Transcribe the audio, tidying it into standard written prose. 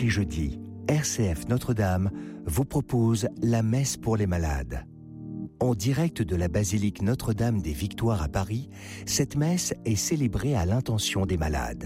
les jeudis, RCF Notre-Dame vous propose la messe pour les malades. En direct de la basilique Notre-Dame des Victoires à Paris, cette messe est célébrée à l'intention des malades.